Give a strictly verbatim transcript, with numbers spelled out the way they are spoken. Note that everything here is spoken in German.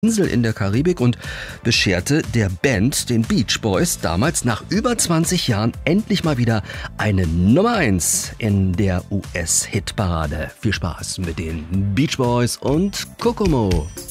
Insel in der Karibik und bescherte der Band, den Beach Boys, damals nach über zwanzig Jahren endlich mal wieder eine Nummer eins in der U S-Hitparade. Viel Spaß mit den Beach Boys und Kokomo.